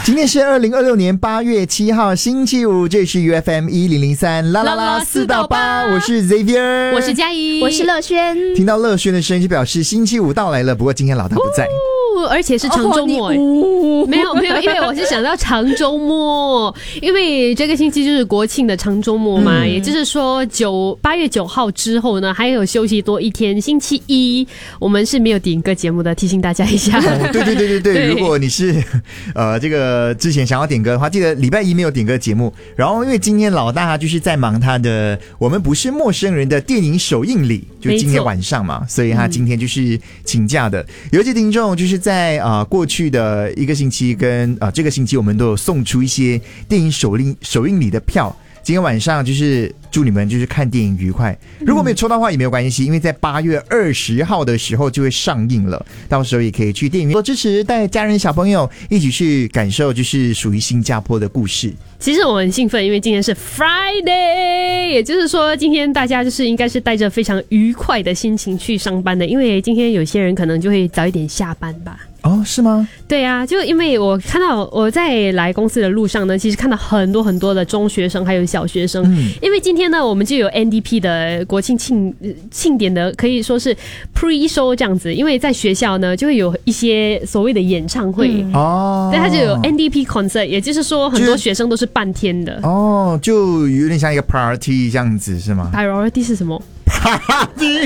今天是2026年8月7号星期五，这是 UFM1003 啦啦啦4到8，我是 Xavier， 我是嘉怡， 我是乐轩。 听到乐轩的声音就表示星期五到来了，不过今天老大不在。 而且是长周末没有，因为我是想到长周末，因为这个星期就是国庆的长周末嘛，也就是说8月9号之后呢，还有休息多一天，星期一我们是没有点歌节目的，提醒大家一下。 对，如果你是这个之前想要点歌的话，记得礼拜一没有点歌节目，然后因为今天老大就是在忙他的我们不是陌生人的电影首映礼，就今天晚上嘛，所以他今天就是请假的。有一些听众就是在过去的一个星期跟这个星期我们都有送出一些电影首映礼的票，今天晚上就是祝你们就是看电影愉快。如果没有抽到的话也没有关系，因为在8月20号的时候就会上映了，到时候也可以去电影院多支持，带家人小朋友一起去感受就是属于新加坡的故事。 其实我很兴奋，因为今天是 Friday， 也就是说今天大家就是应该是带着非常愉快的心情去上班的，因为今天有些人可能就会早一点下班吧。 哦，是吗？ 对啊，就因为我看到我在来公司的路上呢，其实看到很多的中学生还有小学生，因为今天呢我们就有 NDP 的国庆庆典的，可以说是 pre-show 这样子，因为在学校呢就会有一些所谓的演唱会，对，它就有 NDP concert， 也就是说很多学生都是半天的。 就有点像一个 party 这样子是吗？ Priority 是什么？Party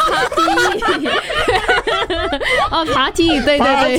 ，Party， 对，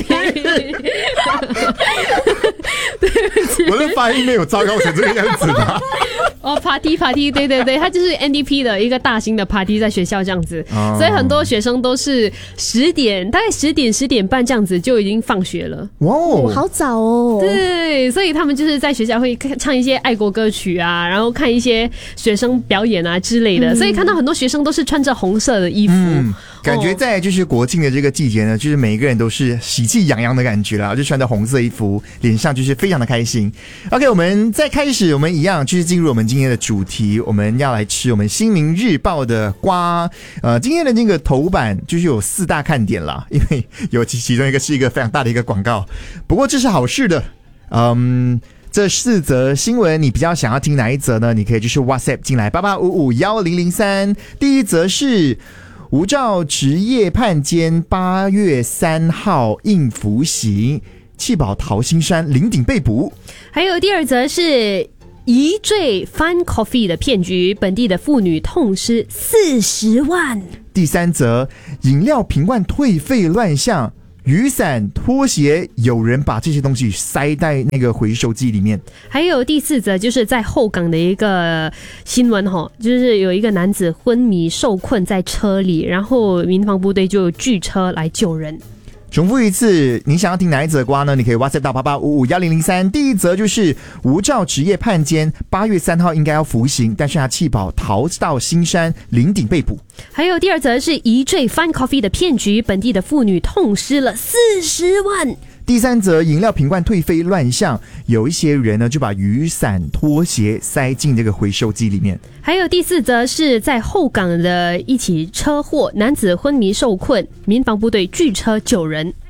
我的发音没有糟糕成这个样子吧 ？Party， 对，它就是 NDP 的一个大型的 party 在学校这样子，所以很多学生都是大概10点半这样子就已经放学了。 哇，好早哦！ 对，所以他们就是在学校会唱一些爱国歌曲啊，然后看一些学生表演啊之类的，所以看到很多学生都是穿着红色的衣服。 感觉在就是国庆的这个季节呢，就是每一个人都是喜气洋洋的感觉啦，就穿着红色衣服，脸上就是非常的开心。OK， 我们在开始，我们一样就是进入我们今天的主题，我们要来吃我们新民日报的瓜。今天的这个头版就是有4大看点啦，因为有其中一个是一个非常大的一个广告，不过这是好事的。这4则新闻你比较想要听哪一则呢？你可以就是 WhatsApp 进来88551003。第一则是无照职业判监8月3号应服刑，弃保逃新山，林顶被捕。 还有第2则是疑坠 Fun Coffee 的骗局，本地的妇女痛失40万。 第3则饮料瓶罐退费乱象，雨伞、拖鞋，有人把这些东西塞在那个回收机里面。 还有第4则就是在后港的一个新闻就是有一个男子昏迷受困在车里，然后民防部队就拒车来救人。 重复一次，你想要听哪一则瓜呢？你可以 WhatsApp 到88551003。第1则就是无照职业判监8月3号应该要服刑，但是他弃保逃到新山，林顶被捕。 还有第2则是疑坠 Fun Coffee 的骗局，本地的妇女痛失了40万。 第3则饮料瓶罐退费乱象，有一些人呢就把雨伞、拖鞋塞进这个回收机里面。 还有第4则是在后港的一起车祸，男子昏迷受困，民防部队拒车救人。